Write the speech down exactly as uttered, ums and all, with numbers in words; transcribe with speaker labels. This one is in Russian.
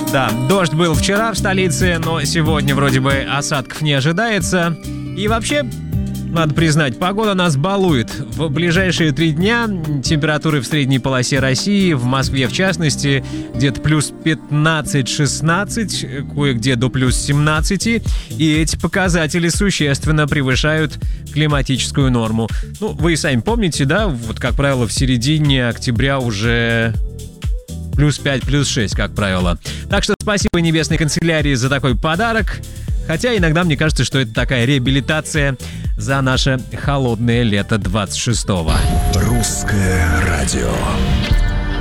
Speaker 1: Да, дождь был вчера в столице, но сегодня вроде бы осадков не ожидается. И вообще, надо признать, погода нас балует. В ближайшие три дня температуры в средней полосе России, в Москве в частности, где-то плюс пятнадцать-шестнадцать, кое-где до плюс семнадцать. И эти показатели существенно превышают климатическую норму. Ну, вы и сами помните, да, вот, как правило, в середине октября уже плюс пять, плюс шесть, как правило. Так что спасибо Небесной канцелярии за такой подарок. Хотя иногда мне кажется, что это такая реабилитация за наше холодное лето двадцать шестого.
Speaker 2: Русское радио.